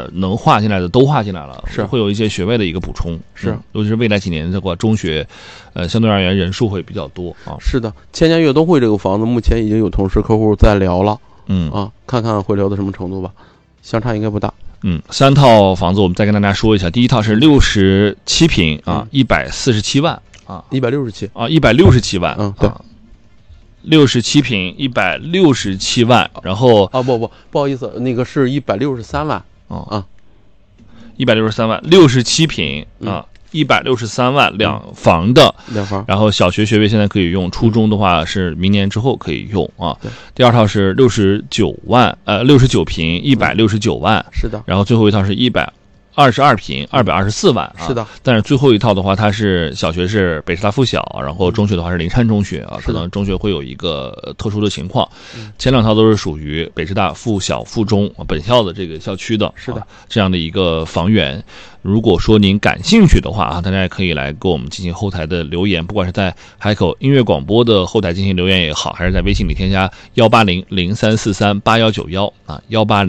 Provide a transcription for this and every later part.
能划进来的都划进来了， 是会有一些学位的一个补充， 是， 尤其是未来几年的话，中学，相对而言人数会比较多啊。 是的，千家悦东汇这个房子目前已经有同事客户在聊了，看看会聊到什么程度吧，相差应该不大。 3套房子我们再跟大家说一下，第一套是67平啊，147万啊 ，167 啊，167万， 对。 67平167万，然后不好意思，那个是163万 ，163万，67平啊，163万两房的，然后小学学位现在可以用，初中的话是明年之后可以用啊。第二套是69平169万， 是的， 然后最后一套是122平224万啊， 是的。 但是最后一套的话，它是小学是北师大附小，然后中学的话是灵山中学啊，可能中学会有一个特殊的情况。前2套都是属于北师大附小附中本校的这个校区的， 是的， 这样的一个房源。如果说您感兴趣的话啊，大家也可以来给我们进行后台的留言，不管是在海口音乐广播的后台进行留言也好，还是在微信里添加18003438191啊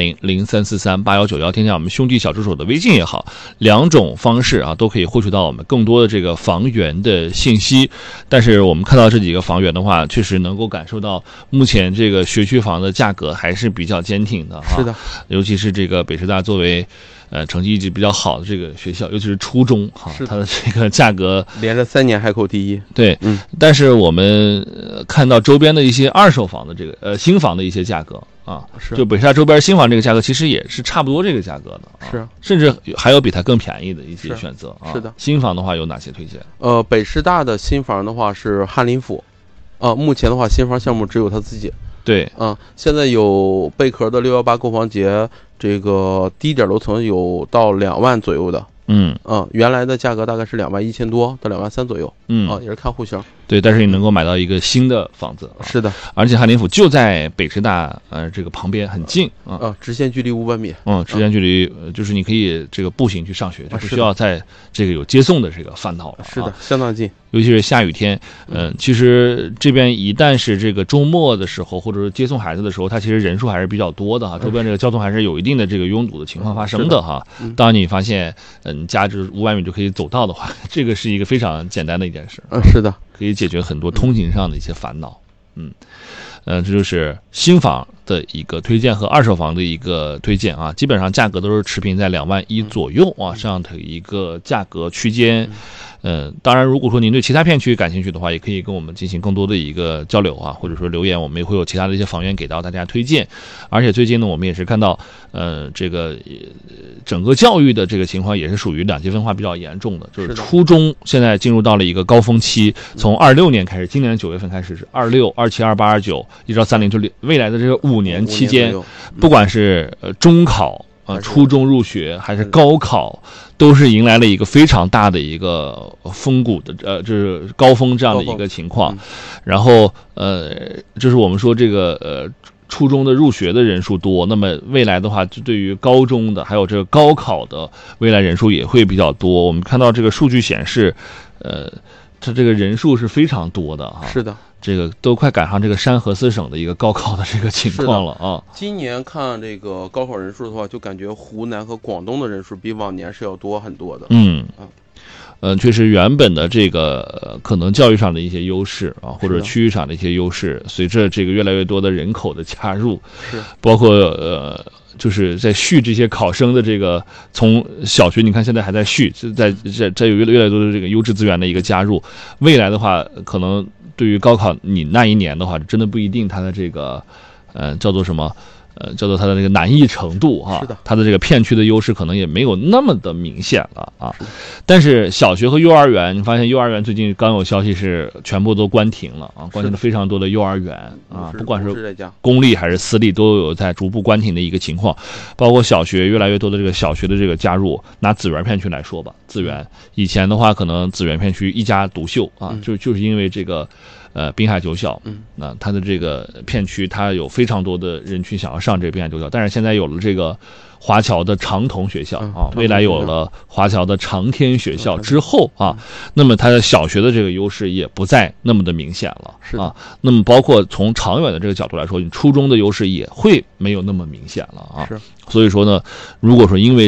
，18003438191，添加我们兄弟小助手的微信也好，两种方式啊都可以获取到我们更多的这个房源的信息。但是我们看到这几个房源的话，确实能够感受到目前这个学区房的价格还是比较坚挺的哈。 是的， 尤其是这个北师大作为成绩一直比较好的这个学校，尤其是初中哈，它的这个价格连着3年海口第一。 对，但是我们看到周边的一些二手房的这个新房的一些价格啊，就北师大周边新房这个价格其实也是差不多这个价格的， 是， 甚至还有比它更便宜的一些选择啊。 是的， 新房的话有哪些推荐？ 北师大的新房的话是翰林府，目前的话新房项目只有他自己。 对， 现在有贝壳的618购房节，这个低点楼层有到2万左右的，原来的价格大概是21000多到2万3左右，也是看户型。 对，但是你能够买到一个新的房子， 是的， 而且翰林府就在北师大这个旁边，很近直线距离500米， 直线距离就是你可以这个步行去上学，就不需要在这个有接送的这个范道了， 是的，相当近。 尤其是下雨天，其实这边一旦是这个周末的时候，或者是接送孩子的时候，它其实人数还是比较多的哈，周边这个交通还是有一定的这个拥堵的情况发生的哈。当你发现家至500米就可以走到的话，这个是一个非常简单的一件事。 是的， 可以解决很多通勤上的一些烦恼。这就是新房的一个推荐和二手房的一个推荐啊，基本上价格都是持平在2万1左右啊，这样的一个价格区间。当然如果说您对其他片区感兴趣的话，也可以跟我们进行更多的一个交流啊，或者说留言，我们也会有其他的一些房源给到大家推荐。而且最近呢，我们也是看到这个整个教育的这个情况也是属于两极分化比较严重的，就是初中现在进入到了一个高峰期，从26年开始，今年9月份开始是26、27、28、29一直到30，就未来的这个5年期间，不管是中考初中入学还是高考，都是迎来了一个非常大的一个峰谷的就是高峰这样的一个情况。然后就是我们说这个初中的入学的人数多，那么未来的话，就对于高中的还有这个高考的未来人数也会比较多。我们看到这个数据显示，它这个人数是非常多的哈。 是的。 这个都快赶上这个山河四省的一个高考的这个情况了啊！ 今年看这个高考人数的话，就感觉湖南和广东的人数比往年是要多很多的。 确实，原本的这个可能教育上的一些优势啊，或者区域上的一些优势，随着这个越来越多的人口的加入，包括就是在续这些考生的这个从小学，你看现在还在续，在有越来越多的这个优质资源的一个加入，未来的话，可能对于高考你那一年的话，真的不一定它的这个叫做什么。叫做它的这个难易程度哈，它的这个片区的优势可能也没有那么的明显了啊。但是小学和幼儿园，你发现幼儿园最近刚有消息是全部都关停了啊，关停了非常多的幼儿园啊，不管是公立还是私立都有在逐步关停的一个情况。包括小学越来越多的这个小学的这个加入，拿资源片区来说吧，资源以前的话可能资源片区一家独秀啊，就是因为这个。滨海九小，那它的这个片区，它有非常多的人群想要上这个滨海九小，但是现在有了这个华侨的长童学校啊，未来有了华侨的长天学校之后啊，那么它的小学的这个优势也不再那么的明显了啊。那么包括从长远的这个角度来说，你初中的优势也会没有那么明显了啊。所以说呢，如果说因为